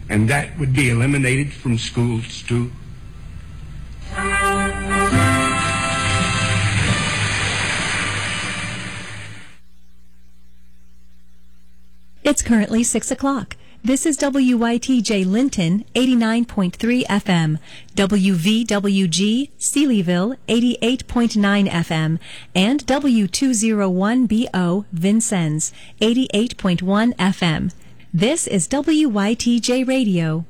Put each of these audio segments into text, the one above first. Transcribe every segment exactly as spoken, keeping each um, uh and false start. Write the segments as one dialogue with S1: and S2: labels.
S1: and that would be eliminated from schools too.
S2: It's currently six o'clock. This is W Y T J Linton, eighty-nine point three F M, W V W G Sealyville, eighty-eight point nine F M, and W two oh one B O Vincennes, eighty-eight point one F M. This is W Y T J Radio.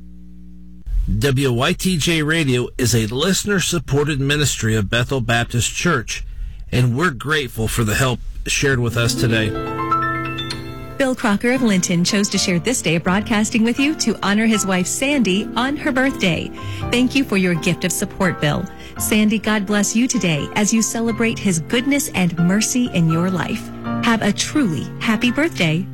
S3: W Y T J Radio is a listener-supported ministry of Bethel Baptist Church, and we're grateful for the help shared with us today.
S2: Bill Crocker of Linton chose to share this day of broadcasting with you to honor his wife Sandy on her birthday. Thank you for your gift of support, Bill. Sandy, God bless you today as you celebrate his goodness and mercy in your life. Have a truly happy birthday.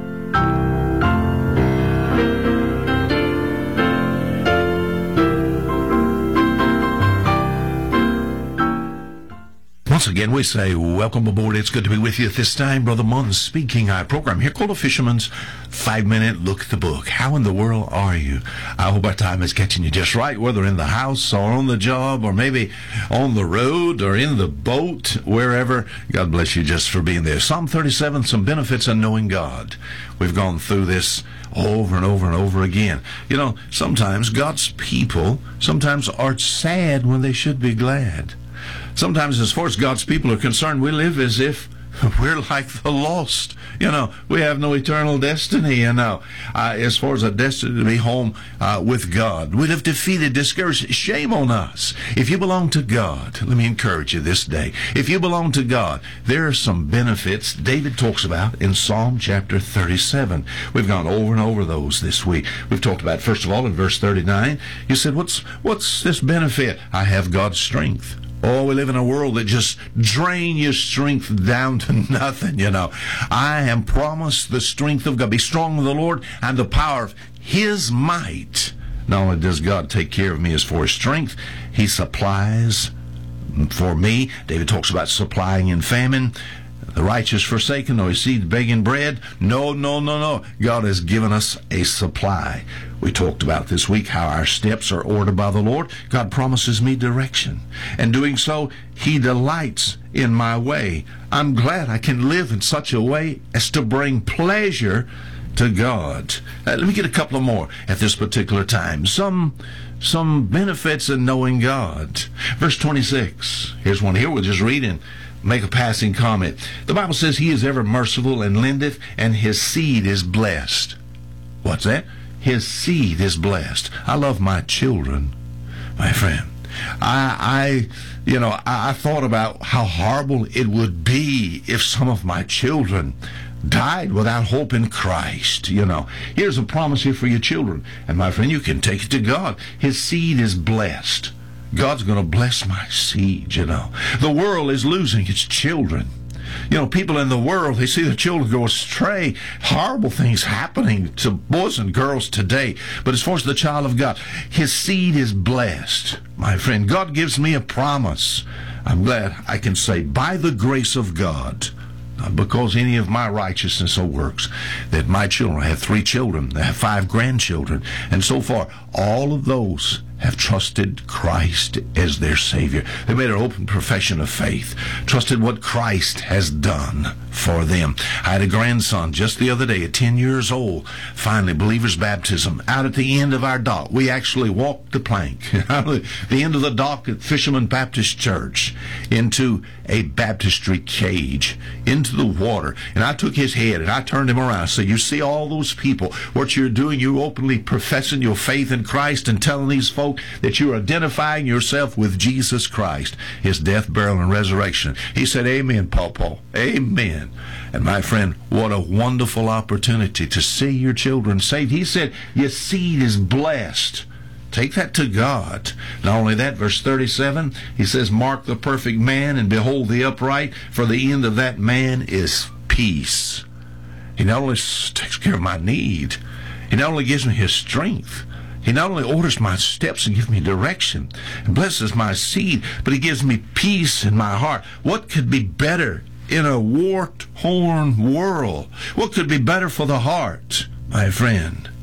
S4: Once again, we say welcome aboard. It's good to be with you at this time. Brother Munn speaking. Our program here called A Fisherman's Five-Minute Look at the Book. How in the world are you? I hope our time is catching you just right, whether in the house or on the job or maybe on the road or in the boat, wherever. God bless you just for being there. Psalm thirty-seven, some benefits of knowing God. We've gone through this over and over and over again. You know, sometimes God's people sometimes are sad when they should be glad. Sometimes, as far as God's people are concerned, we live as if we're like the lost. You know, we have no eternal destiny, you know, uh, as far as a destiny to be home uh, with God. We live defeated, discouraged. Shame on us. If you belong to God, let me encourage you this day. If you belong to God, there are some benefits David talks about in Psalm chapter thirty-seven. We've gone over and over those this week. We've talked about, first of all, in verse thirty-nine, you said, what's, what's this benefit? I have God's strength. Oh, we live in a world that just drain your strength down to nothing, you know. I am promised the strength of God. Be strong in the Lord and the power of His might. Not only does God take care of me as for His strength, He supplies for me. David talks about supplying in famine. The righteous forsaken, nor his seed begging bread. No, no, no, no. God has given us a supply. We talked about this week how our steps are ordered by the Lord. God promises me direction. And doing so, He delights in my way. I'm glad I can live in such a way as to bring pleasure to God. Uh, let me get a couple of more at this particular time. Some some benefits in knowing God. Verse twenty-six. Here's one here. We'll just read and make a passing comment. The Bible says He is ever merciful and lendeth, and His seed is blessed. What's that? His seed is blessed. I love my children, my friend. I, I you know, I, I thought about how horrible it would be if some of my children died without hope in Christ. You know, here's a promise here for your children. And my friend, you can take it to God. His seed is blessed. God's going to bless my seed, you know. The world is losing its children. You know, people in the world, they see their children go astray. Horrible things happening to boys and girls today. But as far as the child of God, his seed is blessed. My friend, God gives me a promise. I'm glad I can say, by the grace of God, not because any of my righteousness or works, that my children, I have three children, I have five grandchildren, and so far, all of those have trusted Christ as their Savior. They made an open profession of faith, trusted what Christ has done for them. I had a grandson just the other day at ten years old, finally, believer's baptism, out at the end of our dock. We actually walked the plank, out of the end of the dock at Fisherman Baptist Church, into a baptistry cage, into the water. And I took his head and I turned him around. So you see all those people, what you're doing, you're openly professing your faith in Christ and telling these folks that you're identifying yourself with Jesus Christ, His death, burial, and resurrection. He said, amen, Pawpaw. Amen. And my friend, what a wonderful opportunity to see your children saved. He said, your seed is blessed. Take that to God. Not only that, verse thirty-seven, he says, mark the perfect man and behold the upright, for the end of that man is peace. He not only takes care of my need, He not only gives me His strength, He not only orders my steps and gives me direction and blesses my seed, but He gives me peace in my heart. What could be better in a war-torn world? What could be better for the heart, my friend,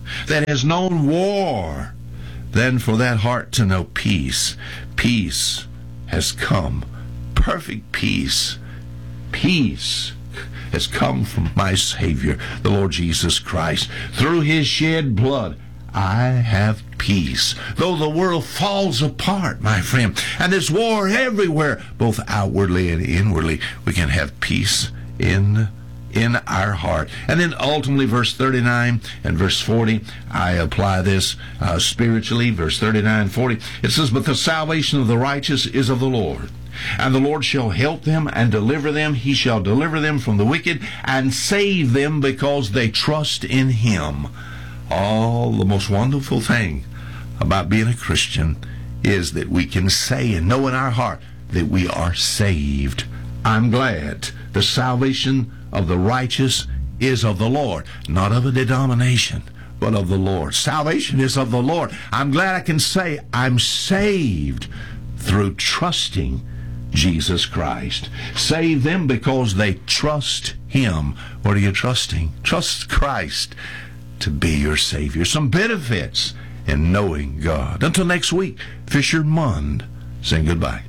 S4: that has known war than for that heart to know peace. Peace has come. Perfect peace. Peace has come from my Savior, the Lord Jesus Christ. Through his shed blood, I have peace. Though the world falls apart, my friend, and there's war everywhere, both outwardly and inwardly, we can have peace in in our heart. And then ultimately, verse thirty-nine and verse forty, I apply this uh, spiritually. Verse thirty-nine, forty, it says, but the salvation of the righteous is of the Lord. And the Lord shall help them and deliver them. He shall deliver them from the wicked and save them because they trust in him. All the most wonderful thing about being a Christian is that we can say and know in our heart that we are saved. I'm glad the salvation of the righteous is of the Lord, not of a denomination, but of the Lord. Salvation is of the Lord. I'm glad I can say I'm saved through trusting Jesus Christ. Save them because they trust him. What are you trusting? Trust Christ to be your Savior. Some benefits in knowing God. Until next week, Fisher Munn saying goodbye.